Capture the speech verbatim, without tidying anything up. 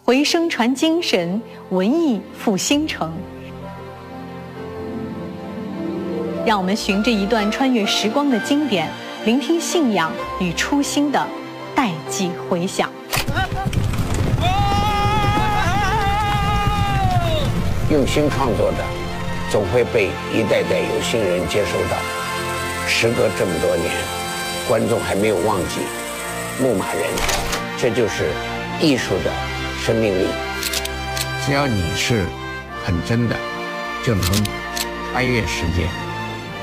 回声传精神，文艺复兴城。让我们循着一段穿越时光的经典，聆听信仰与初心的代际回响。 用心创作的，总会被一代代有心人接收到。时隔这么多年，观众还没有忘记牧马人，这就是艺术的生命力。只要你是很真的，就能穿越时间。